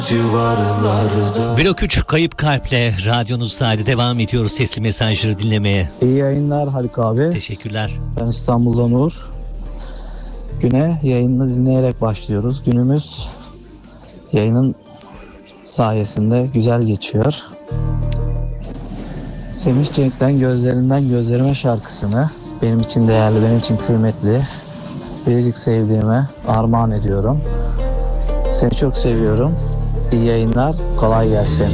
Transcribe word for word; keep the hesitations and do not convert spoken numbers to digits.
civarlarda. Blok üç Kayıp Kalp'le radyonuz sahilde devam ediyoruz sesli mesajları dinlemeye. İyi yayınlar Haluk abi. Teşekkürler. Ben İstanbul'dan Uğur. Güne yayını dinleyerek başlıyoruz. Günümüz yayının sayesinde güzel geçiyor. Semih Cenk'ten Gözlerinden Gözlerime şarkısını benim için değerli, benim için kıymetli, biricik sevdiğime armağan ediyorum. Seni çok seviyorum. İyi yayınlar, kolay gelsin.